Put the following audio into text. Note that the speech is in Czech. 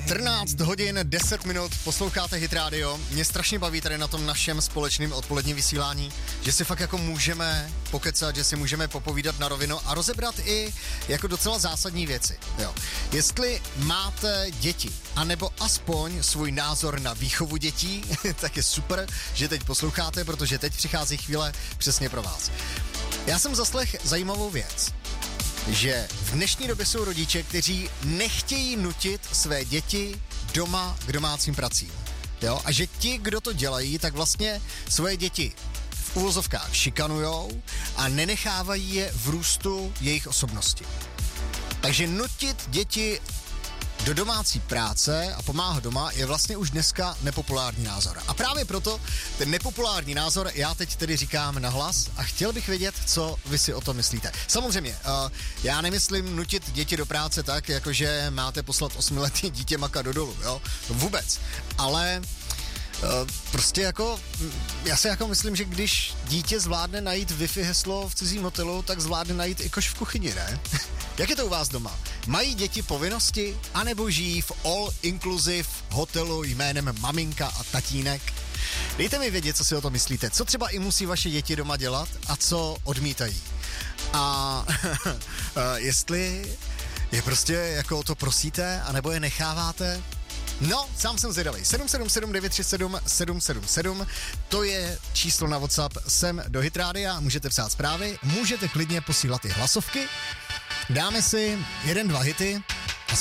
14 hodin 10 minut, posloucháte Hit Radio. Mě strašně baví tady na tom našem společném odpoledním vysílání, že si fakt jako můžeme pokecat, že si můžeme popovídat na rovinu a rozebrat i jako docela zásadní věci. Jo. Jestli máte děti, anebo aspoň svůj názor na výchovu dětí, tak je super, že teď posloucháte, protože teď přichází chvíle přesně pro vás. Já jsem zaslech zajímavou věc, že v dnešní době jsou rodiče, kteří nechtějí nutit své děti doma k domácím pracím. Jo? A že ti, kdo to dělají, tak vlastně svoje děti v uvozovkách šikanujou a nenechávají je v růstu jejich osobnosti. Takže nutit děti do domácí práce a pomáhat doma je vlastně už dneska nepopulární názor. A právě proto ten nepopulární názor já teď tedy říkám nahlas a chtěl bych vědět, co vy si o tom myslíte. Samozřejmě, já nemyslím nutit děti do práce tak, jakože máte poslat 8letý dítě maka do dolu, jo? Vůbec. Ale prostě jako, já si jako myslím, že když dítě zvládne najít Wi-Fi heslo v cizím hotelu, tak zvládne najít i koš v kuchyni, ne? Jak je to u vás doma? Mají děti povinnosti, anebo žijí v all-inclusive hotelu jménem maminka a tatínek? Dejte mi vědět, co si o to myslíte. Co třeba i musí vaše děti doma dělat a co odmítají? A jestli je prostě jako to prosíte, anebo je necháváte? No, sám jsem zvědavej. 777 937 777, to je číslo na WhatsApp sem do Hit Rádia, můžete psát zprávy, můžete klidně posílat i hlasovky. Dáme si 1-2 hity